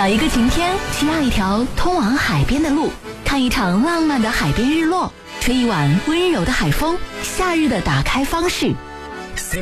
找一个晴天，去绕一条通往海边的路，看一场浪漫的海边日落，吹一碗温柔的海风，夏日的打开方式。